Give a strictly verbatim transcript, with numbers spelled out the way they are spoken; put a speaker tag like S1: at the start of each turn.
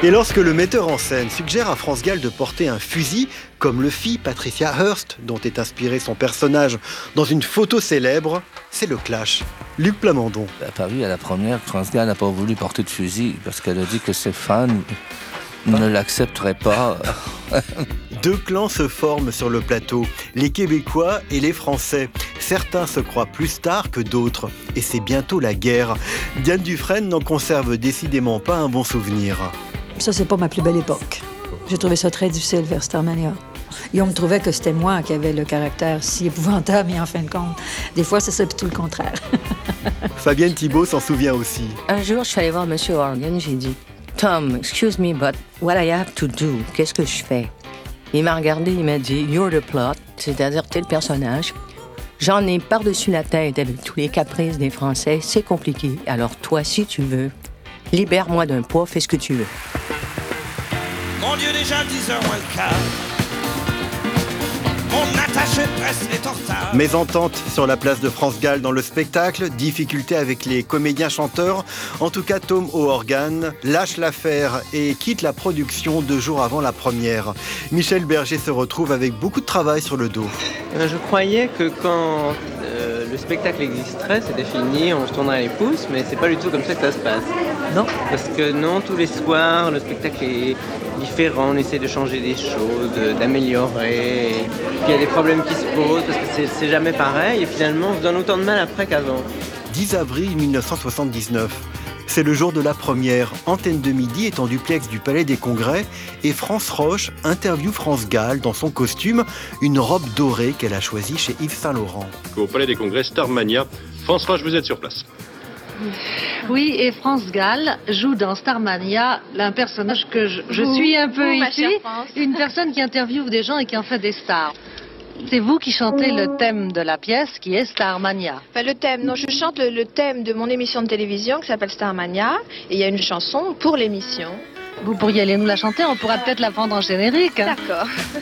S1: Et lorsque le metteur en scène suggère à France Gall de porter un fusil, comme le fit Patricia Hearst, dont est inspiré son personnage dans une photo célèbre, c'est le clash. Luc Plamondon.
S2: À Paris, à la première, France Gall n'a pas voulu porter de fusil parce qu'elle a dit que ses fans ne l'accepteraient pas.
S1: Deux clans se forment sur le plateau, les Québécois et les Français. Certains se croient plus stars que d'autres, et c'est bientôt la guerre. Diane Dufresne n'en conserve décidément pas un bon souvenir.
S3: Ça, c'est pas ma plus belle époque. J'ai trouvé ça très difficile vers Starmania. Et on me trouvait que c'était moi qui avais le caractère si épouvantable, et en fin de compte, des fois, c'est ça tout le contraire.
S1: Fabienne Thibault s'en souvient aussi.
S4: Un jour, je suis allée voir M. Horgan, j'ai dit « Tom, excuse me, but what I have to do, qu'est-ce que je fais? » Il m'a regardé, il m'a dit « You're the plot », c'est-à-dire t'es le personnage. J'en ai par-dessus la tête avec tous les caprices des Français, c'est compliqué. Alors toi, si tu veux, libère-moi d'un poids, fais ce que tu veux.
S5: Mon Dieu, déjà dix heures moins le quart. Mon attaché de presse est en retard.
S1: Mésentente sur la place de France Gall dans le spectacle, difficulté avec les comédiens-chanteurs. En tout cas, Tom O'Horgan lâche l'affaire et quitte la production deux jours avant la première. Michel Berger se retrouve avec beaucoup de travail sur le dos.
S6: Je croyais que quand euh, le spectacle existerait, c'était fini, on se tournerait les pouces, mais c'est pas du tout comme ça que ça se passe.
S3: Non.
S6: Parce que non, tous les soirs, le spectacle est différent, on essaie de changer des choses, d'améliorer. Et puis il y a des problèmes qui se posent parce que c'est jamais pareil et finalement on se donne autant de mal après qu'avant.
S1: dix avril mille neuf cent soixante-dix-neuf. C'est le jour de la première. Antenne de midi est en duplex du Palais des Congrès et France Roche interviewe France Gall dans son costume, une robe dorée qu'elle a choisie chez Yves Saint Laurent.
S7: Au Palais des Congrès, Starmania. France Roche, vous êtes sur place.
S8: Oui, et France Gall joue dans Starmania un personnage que je, je suis un peu
S9: Ouh,
S8: ici, une personne qui interviewe des gens et qui en fait des stars. C'est vous qui chantez le thème de la pièce qui est Starmania.
S9: Enfin, le thème, non, je chante le, le thème de mon émission de télévision qui s'appelle Starmania et il y a une chanson pour l'émission.
S8: Vous pourriez aller nous la chanter, on pourra peut-être la prendre en générique.
S9: D'accord.